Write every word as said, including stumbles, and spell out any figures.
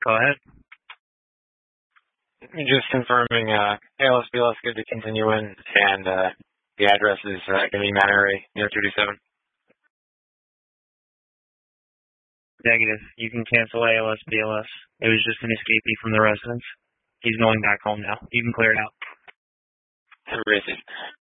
Go ahead. Just confirming, uh, A L S B L S good to continue in, and uh, the address is uh, going to be Mount Airy, near two two seven. Negative. You can cancel A L S B L S. It was just an escapee from the residence. He's going back home now. You can clear it out. Racist.